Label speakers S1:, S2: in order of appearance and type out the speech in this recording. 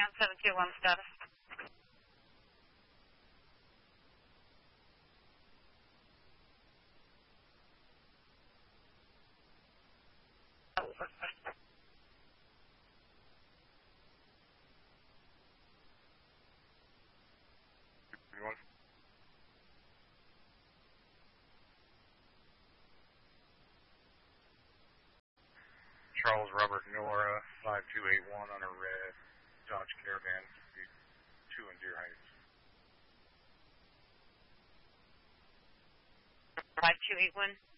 S1: on 721 status.
S2: Charles Robert Nora, 5281 on a red Dodge Caravan, 2 in Deer Heights.
S1: 5281.